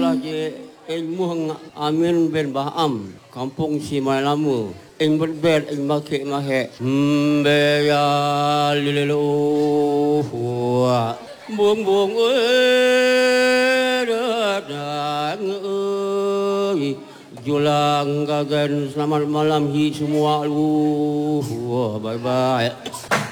adalah je ilmu Amin bin Baham, kampung Simai Lama. Ing berbet ing makik mahek. Beya lilu. Buông buông ơi ơi. Julang gagan selamat malam hi semua lu. Bye bye.